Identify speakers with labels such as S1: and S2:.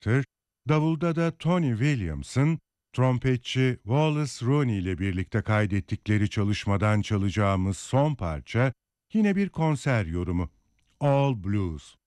S1: Carter, davulda da Tony Williams'ın trompetçi Wallace Rooney ile birlikte kaydettikleri çalışmadan çalacağımız son parça yine bir konser yorumu. All Blues.